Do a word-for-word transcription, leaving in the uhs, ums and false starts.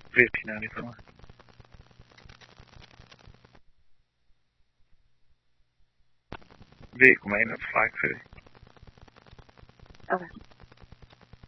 Viccinali for me. V come in at Flag City. Okay.